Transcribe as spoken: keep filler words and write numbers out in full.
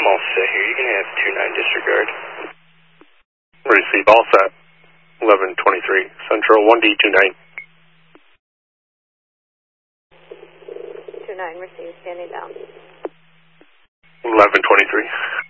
I'm all set here. You can have two nine disregard. Receive all set. eleven twenty-three. Central one D two nine. two nine, receive, standing down. eleven twenty-three.